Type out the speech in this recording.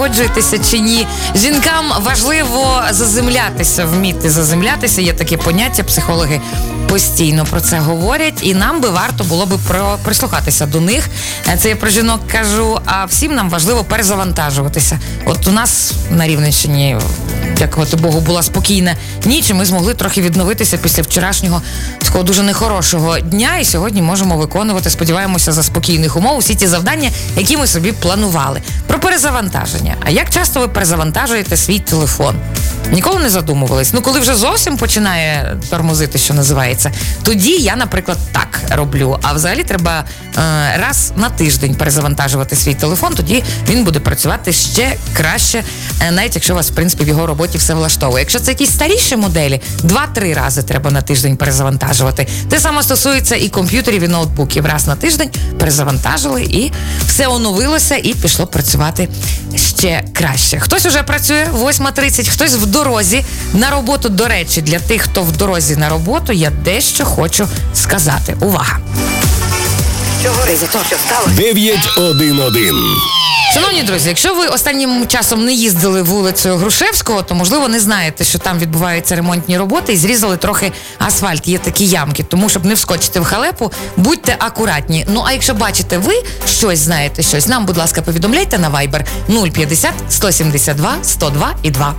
Погоджуєтеся чи ні? Жінкам важливо заземлятися, вміти заземлятися. Є таке поняття, психологи постійно про це говорять. І нам би варто було би прислухатися до них. Це я про жінок кажу, а всім нам важливо перезавантажуватися. От у нас на Рівненщині, дякувати Богу, була спокійна ніч, і ми змогли трохи відновитися після вчорашнього такого дуже нехорошого дня. І сьогодні можемо виконувати, сподіваємося, за спокійних умов усі ті завдання, які ми собі планували. Про перезавантаження. А як часто ви перезавантажуєте свій телефон? Ніколи не задумувались? Ну, коли вже зовсім починає тормозити, що називається, тоді я, наприклад, так роблю. А взагалі треба раз на тиждень перезавантажувати свій телефон, тоді він буде працювати ще краще, навіть якщо вас, в принципі, в його роботі все влаштовує. Якщо це якісь старіші моделі, 2-3 рази треба на тиждень перезавантажувати. Те саме стосується і комп'ютерів, і ноутбуків. Раз на тиждень перезавантажили, і все оновилося, і пішло працювати ще краще. Хтось уже працює 8:30, хтось в дорозі на роботу. До речі, для тих, хто в дорозі на роботу, я дещо хочу сказати. Увага! Що горить? Що сталося? 911. Шановні друзі, якщо ви останнім часом не їздили вулицею Грушевського, то, можливо, не знаєте, що там відбуваються ремонтні роботи і зрізали трохи асфальт. Є такі ямки. Тому, щоб не вскочити в халепу, будьте акуратні. Ну, а якщо бачите ви щось, знаєте щось, нам, будь ласка, повідомляйте на Viber 050 172 102 і 2.